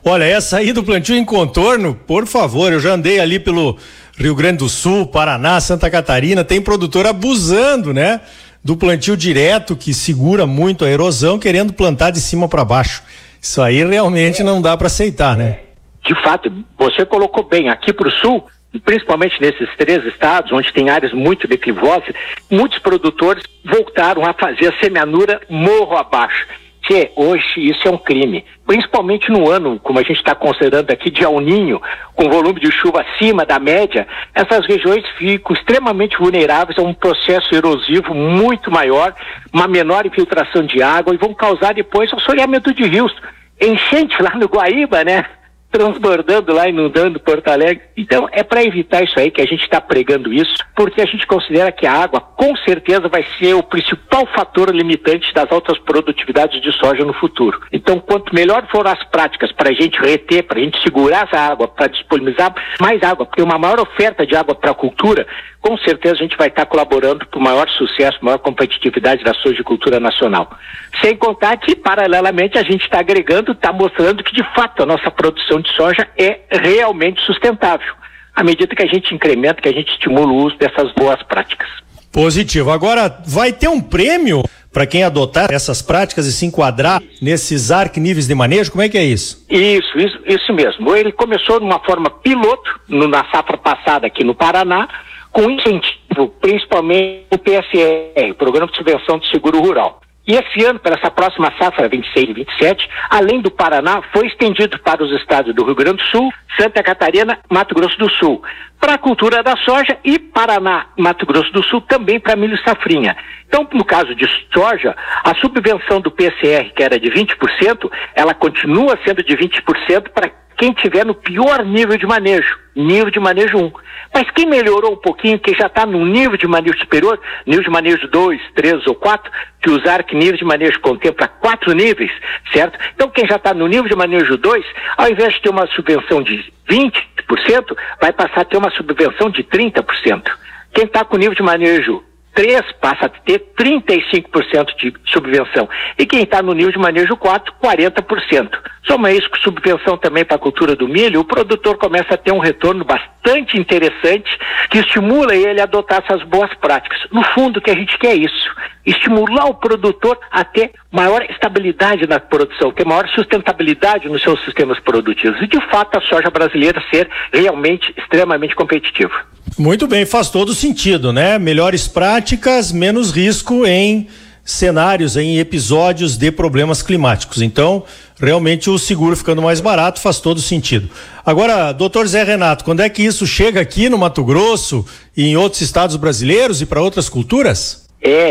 Olha, essa aí do plantio em contorno, por favor, eu já andei ali pelo Rio Grande do Sul, Paraná, Santa Catarina, tem produtor abusando, né? Do plantio direto, que segura muito a erosão, querendo plantar de cima para baixo. Isso aí realmente não dá para aceitar, né? De fato, você colocou bem, aqui para o sul, principalmente nesses 3 estados, onde tem áreas muito declivosas, muitos produtores voltaram a fazer a semeadura morro abaixo. Hoje isso é um crime, principalmente no ano, como a gente está considerando aqui, de El Niño, com volume de chuva acima da média, essas regiões ficam extremamente vulneráveis a um processo erosivo muito maior, uma menor infiltração de água e vão causar depois assoreamento de rios, enchente lá no Guaíba, né? Transbordando lá, inundando Porto Alegre. Então, é para evitar isso aí que a gente está pregando isso, porque a gente considera que a água, com certeza, vai ser o principal fator limitante das altas produtividades de soja no futuro. Então, quanto melhor foram as práticas para a gente reter, para a gente segurar essa água, para disponibilizar mais água, porque uma maior oferta de água para a cultura, com certeza a gente vai estar colaborando para o maior sucesso, maior competitividade da sojicultura nacional. Sem contar que, paralelamente, a gente está agregando, está mostrando que, de fato, a nossa produção de soja é realmente sustentável, à medida que a gente incrementa, que a gente estimula o uso dessas boas práticas. Positivo. Agora, vai ter um prêmio para quem adotar essas práticas e se enquadrar nesses níveis de manejo? Como é que é isso? Isso mesmo. Ele começou de uma forma piloto, na safra passada aqui no Paraná, com incentivo, principalmente o PSR, Programa de Subvenção de Seguro Rural. E esse ano, para essa próxima safra 26 e 27, além do Paraná, foi estendido para os estados do Rio Grande do Sul, Santa Catarina, Mato Grosso do Sul, para a cultura da soja e Paraná, Mato Grosso do Sul também para milho e safrinha. Então, no caso de soja, a subvenção do PSR, que era de 20%, ela continua sendo de 20% para quem tiver no pior nível de manejo 1. Mas quem melhorou um pouquinho, que já está no nível de manejo superior, nível de manejo 2, 3 ou 4, que o ZARC nível de manejo contempla 4 níveis, certo? Então quem já está no nível de manejo 2, ao invés de ter uma subvenção de 20%, vai passar a ter uma subvenção de 30%. Quem está com nível de manejo 3 passa a ter 35% de subvenção. E quem está no nível de manejo 4, 40%. Soma isso com subvenção também para a cultura do milho, o produtor começa a ter um retorno bastante interessante que estimula ele a adotar essas boas práticas. No fundo, o que a gente quer é isso, estimular o produtor a ter maior estabilidade na produção, ter maior sustentabilidade nos seus sistemas produtivos e, de fato, a soja brasileira ser realmente extremamente competitiva. Muito bem, faz todo sentido, né? Melhores práticas, menos risco em cenários, em episódios de problemas climáticos. Então, realmente o seguro ficando mais barato faz todo sentido. Agora, doutor Zé Renato, quando é que isso chega aqui no Mato Grosso e em outros estados brasileiros e para outras culturas?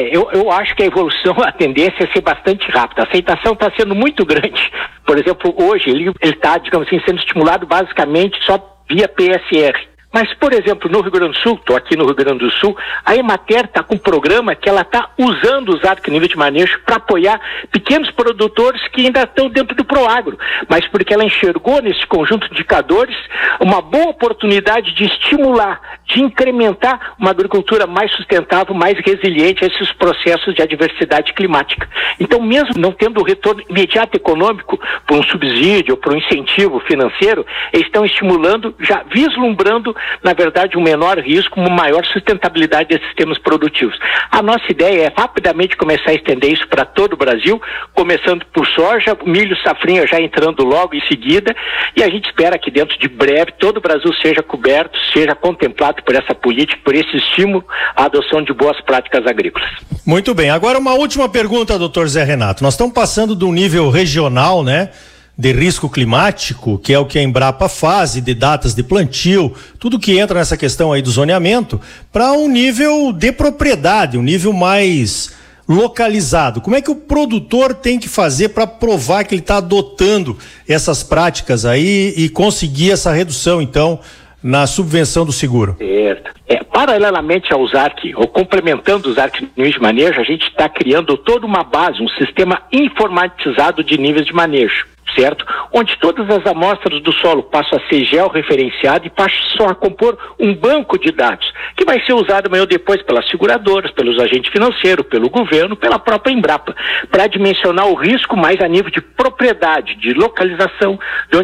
Eu acho que a evolução, a tendência é ser bastante rápida. A aceitação está sendo muito grande. Por exemplo, hoje ele está, digamos assim, sendo estimulado basicamente só via PSR. Mas, por exemplo, no Rio Grande do Sul, estou aqui no Rio Grande do Sul, a Emater está com um programa que ela está usando os nível de manejo para apoiar pequenos produtores que ainda estão dentro do Proagro, mas porque ela enxergou nesse conjunto de indicadores uma boa oportunidade de estimular, de incrementar uma agricultura mais sustentável, mais resiliente a esses processos de adversidade climática. Então, mesmo não tendo o retorno imediato econômico por um subsídio ou por um incentivo financeiro, eles estão estimulando, já vislumbrando na verdade, um menor risco, uma maior sustentabilidade desses sistemas produtivos. A nossa ideia é rapidamente começar a estender isso para todo o Brasil, começando por soja, milho, safrinha já entrando logo em seguida, e a gente espera que dentro de breve todo o Brasil seja coberto, seja contemplado por essa política, por esse estímulo à adoção de boas práticas agrícolas. Muito bem. Agora uma última pergunta, doutor Zé Renato. Nós estamos passando de um nível regional, né? De risco climático, que é o que a Embrapa faz, de datas de plantio, tudo que entra nessa questão aí do zoneamento, para um nível de propriedade, um nível mais localizado. Como é que o produtor tem que fazer para provar que ele está adotando essas práticas aí e conseguir essa redução, então, na subvenção do seguro? Certo. Paralelamente ao ZARC, ou complementando o ZARC níveis de manejo, a gente está criando toda uma base, um sistema informatizado de níveis de manejo, certo? Onde todas as amostras do solo passam a ser georreferenciadas e passam a compor um banco de dados, que vai ser usado amanhã ou depois pelas seguradoras, pelos agentes financeiros, pelo governo, pela própria Embrapa, para dimensionar o risco mais a nível de propriedade, de localização, de